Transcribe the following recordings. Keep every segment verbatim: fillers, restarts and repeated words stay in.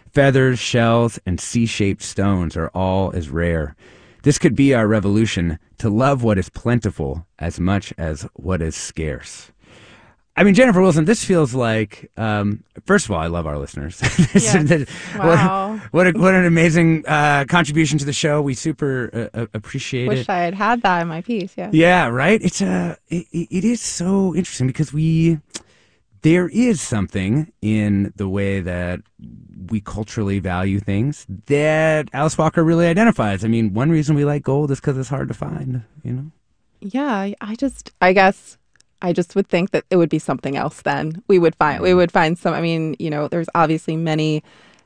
Feathers, shells, and C-shaped stones are all as rare. This could be our revolution, to love what is plentiful as much as what is scarce. I mean, Jennifer Wilson, this feels like, um, first of all, I love our listeners. This- Yes. this- Wow. What, what, a, what an amazing uh, contribution to the show. We super uh, uh, appreciate Wish it. I had had that in my piece. Yeah. Yeah, right? It's a, it, it is so interesting because we, there is something in the way that we culturally value things that Alice Walker really identifies. I mean, one reason we like gold is because it's hard to find, you know? Yeah. I just, I guess, I just would think that it would be something else. Then we would find, we would find some. I mean, you know, there's obviously many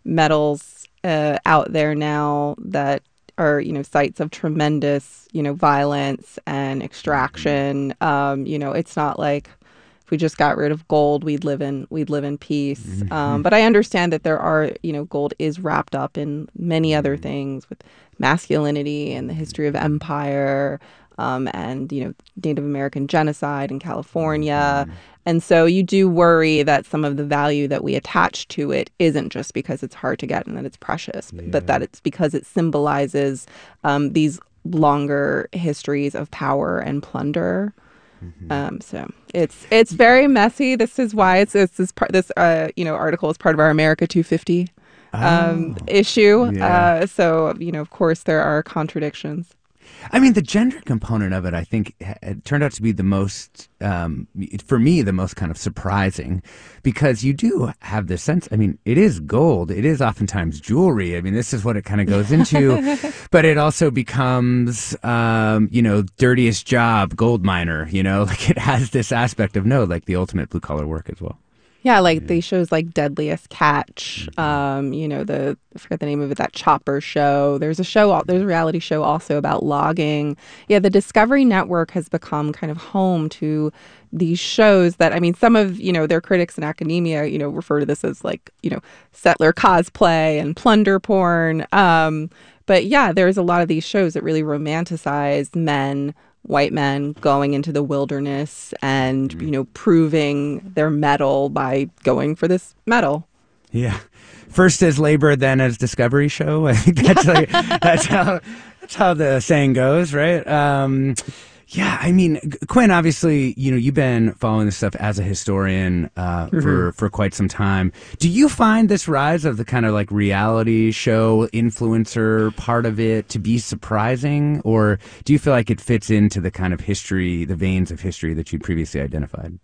metals uh, out there now that are, you know, sites of tremendous, you know, violence and extraction. Um, you know, it's not like if we just got rid of gold, we'd live in we'd live in peace. Um, but I understand that there are, you know, gold is wrapped up in many other things with masculinity and the history of empire, um, and, you know, Native American genocide in California. And so you do worry that some of the value that we attach to it isn't just because it's hard to get and that it's precious, but that it's because it symbolizes um, these longer histories of power and plunder. Um, so it's it's very messy. This is why it's it's this part this uh you know article is part of our America two fifty um Oh, issue. yeah. Uh, so you know of course there are contradictions. I mean, the gender component of it, I think, ha- it turned out to be the most, um, for me, the most kind of surprising, because you do have this sense. I mean, it is gold. It is oftentimes jewelry. I mean, this is what it kind of goes into, but it also becomes, um, you know, dirtiest job, gold miner. You know, like it has this aspect of no, like the ultimate blue collar work as well. Yeah, like these shows like Deadliest Catch, um, you know, the I forget the name of it, that Chopper show. There's a show, al- there's a reality show also about logging. Yeah, the Discovery Network has become kind of home to these shows that, I mean, some of, you know, their critics in academia, you know, refer to this as like, you know, settler cosplay and plunder porn. Um, but yeah, there's a lot of these shows that really romanticize men, white men going into the wilderness and, you know, proving their mettle by going for this metal. Yeah. First as labor, then as discovery show. I think that's like, that's how that's how the saying goes, right? Um, yeah, I mean, G- Quinn, obviously, you know, you've been following this stuff as a historian uh, for for quite some time. Do you find this rise of the kind of like reality show influencer part of it to be surprising, or do you feel like it fits into the kind of history, the veins of history that you'd previously identified?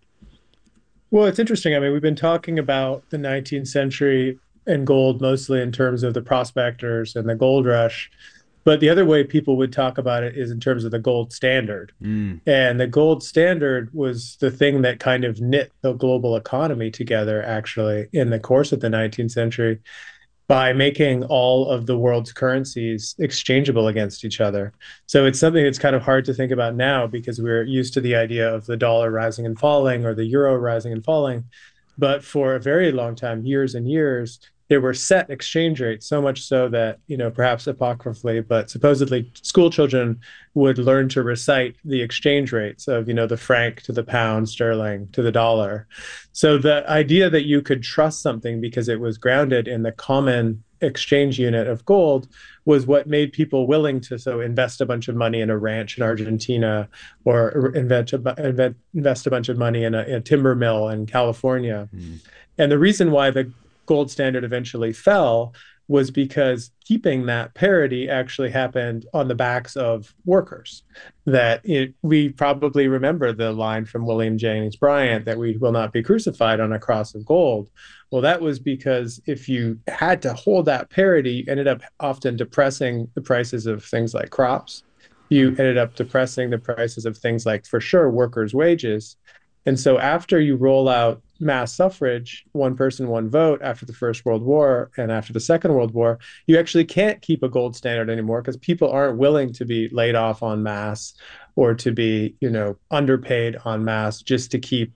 Well, it's interesting. I mean, we've been talking about the nineteenth century and gold mostly in terms of the prospectors and the gold rush. But the other way people would talk about it is in terms of the gold standard. Mm. And the gold standard was the thing that kind of knit the global economy together, actually, in the course of the nineteenth century by making all of the world's currencies exchangeable against each other. So it's something that's kind of hard to think about now because we're used to the idea of the dollar rising and falling or the euro rising and falling. But for a very long time, years and years, there were set exchange rates, so much so that, you know, perhaps apocryphally, but supposedly school children would learn to recite the exchange rates of, you know, the franc to the pound sterling to the dollar. So the idea that you could trust something because it was grounded in the common exchange unit of gold was what made people willing to so invest a bunch of money in a ranch in Argentina or invent a, invent, invest a bunch of money in a, in a timber mill in California. Mm. And the reason why the gold standard eventually fell was because keeping that parity actually happened on the backs of workers. That it, we probably remember the line from William Jennings Bryan that we will not be crucified on a cross of gold. Well, that was because if you had to hold that parity, you ended up often depressing the prices of things like crops. You ended up depressing the prices of things like, for sure, workers' wages. And so after you roll out mass suffrage, one person, one vote after the First World War and after the Second World War, you actually can't keep a gold standard anymore because people aren't willing to be laid off en masse or to be, you know, underpaid en masse just to keep